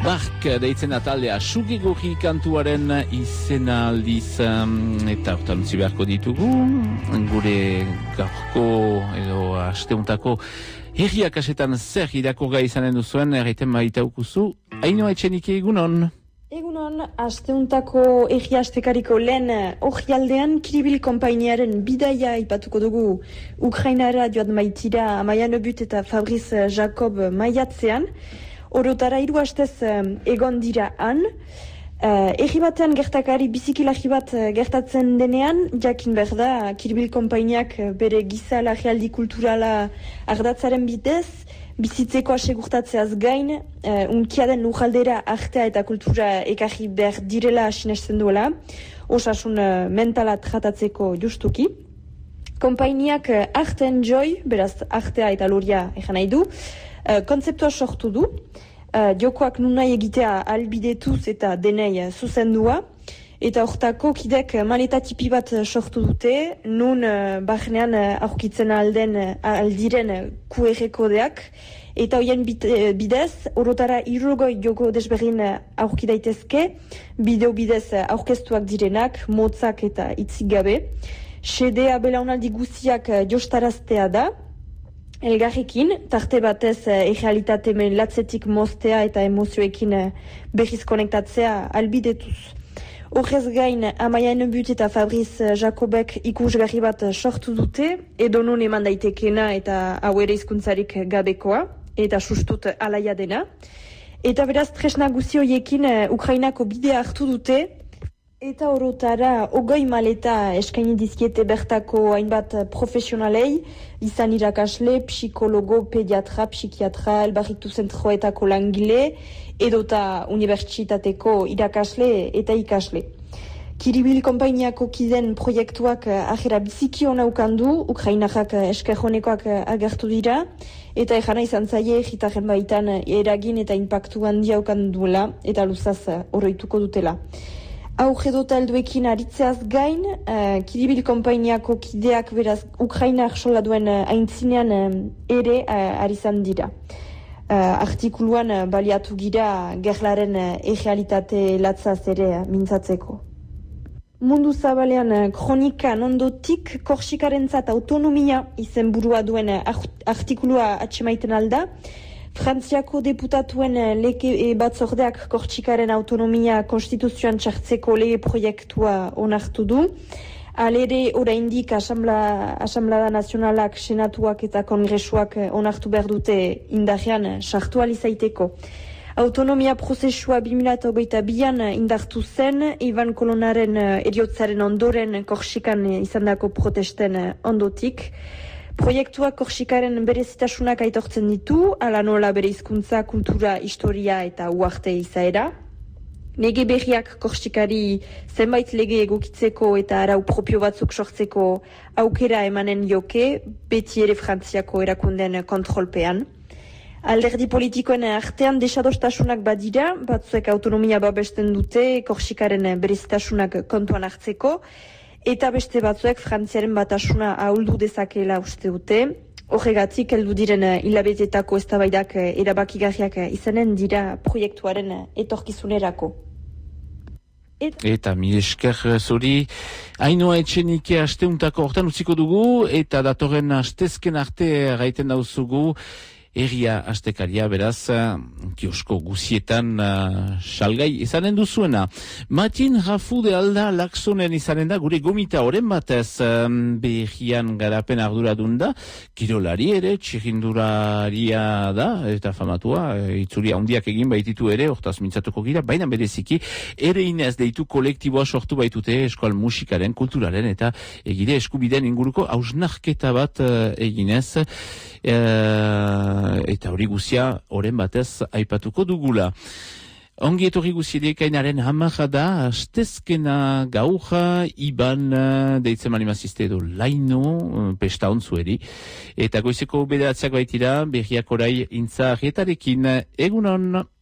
Bark deitzen ataldea sugigorri kantuaren izena aldiz eta hortan utzi beharko ditugu gure gaurko edo asteuntako herriak asetan zer irakurga izanen duzuen erraiten baitaukuzu Ainhoa Etxenike egunon. Egunon, asteuntako herri astekariko lehen orrialdean Kiribil konpainiaren bidaia ipatuko dugu Ukrainara joan baitira Amaia Nobut eta Fabrice Jacob maiatzean. Orotara 3 astez egon dira han. Herri batean gertakari bizikilari bat gertatzen denean, jakin behar da, Kiribil konpainiak bere giza larrialdi kulturala ardatzaren bidez, bizitzeko asegurtatzeaz gain, unkiaden lujaldera artea eta kultura ekarri behar direla sinesten duela, osasun mentala tratatzeko justuki. Konpainiak Art and Joy, beraz artea eta loria egan nahi du, kontzeptua sortu du, jokoak nun nahi egitea albidetuz eta denei zuzendua, eta hortako kidek maleta tipi bat sortu dute, nun barnean aurkitzen aldiren QR kodeak, eta hoien bidez, orotara 60 joko desberdin aurki daitezke, bideo bidez aurkeztuak direnak, motzak eta hitzik gabe. Xedea belaunaldi guziak jostaraztea da, elgarrekin, tarte batez errealitate latzetik moztea eta emozioekin berriz konektatzea albidetuz. Horrez gain, Amaia Nobut eta Fabrice Jacobek ikusgarri bat sortu dute, edo non eman daitekena eta hau ere hizkuntzarik gabekoa, eta sustut alaia dena. Eta beraz, tresna guzi horiekin Ukrainako bidea hartu dute, eta orotara 20 maleta eskaini dizkiete bertako hainbat profesionalei, izan irakasle, psikologo, pediatra, psikiatra, elbarritu zentroetako langile, edota unibertsitateko irakasle eta ikasle. Kiribil konpainiako kiden proiektuak ajera biziki hona ukandu, Ukrainarrak esker honekoak agertu dira, eta ejana izan zaie egitaren baitan eragin eta impactu handia ukanduela, eta luzaz oroituko dutela. Aurre dota helduekin aritzeaz gain, Kiribil konpainiako kideak beraz Ukrainar sola duen aintzinean ere arizan dira. Artikuluan baliatu gira gerlaren errealitate latzaz ere mintzatzeko. Mundu zabalean kronikan ondotik Korsikarentzat autonomia izenburua duen artikulua atsemaiten alda, Frantziako deputatuen lege batzordeak Korsikaren autonomia konstituzioan txartzeko lege proiektua onartu du. Alere oraindik Asamblada Nazionalak, Senatuak eta Kongresuak onartu behar dute indarrean sartu alizaiteko. Autonomia prozesua 2022an indartu zen, Ivan Kolonaren eriotzaren ondoren Korsikan izandako protesten ondotik. Proiektuak Korsikaren berezitasunak aitortzen ditu, ala nola bere hizkuntza, kultura, historia eta uarte izaera. Lege berriak Korsikari zenbait lege egokitzeko eta arau propio batzuk sortzeko aukera emanen joke, beti ere Frantziako erakunden kontrolpean. Alderdi politikoen artean desadostasunak badira, batzuek autonomia babesten dute Korsikaren berezitasunak kontuan hartzeko, eta beste batzuek Frantziaren batasuna ahuldu dezakeela uste dute. Horregatik heldu diren hilabetetako eztabaidak erabakigarriak izanen dira proiektuaren etorkizunerako. Eta mil esker zuri Ainhoa Etxenike asteuntako hortan utziko dugu eta datorren astezken arte gaiten dauzugu Herria astekaria, beraz, kiosko guzietan salgai izanen duzuena. Matin Rafude alda Laksonen izanen da, gure gomita oren batez behian garapen arduradun da, kirolari ere, txirrinduraria da, eta famatua, itzuri handiak egin baititu ere, hortaz mintzatuko gira, baina bereziki, ere inez deitu kolektiboa sortu baitute eskual musikaren, kulturaren, eta egide eskubideen inguruko hausnarketa bat eginez, eta hori guzia oren batez aipatuko dugula. Ongi etorri guziedek ainaren hamaja da, astezkena gauja, Iban, deitzen manimazizte edo Laino, pesta ontzueri. Eta goizeko bedatzeak baitira, berriak orai intza arretarekin, egunon!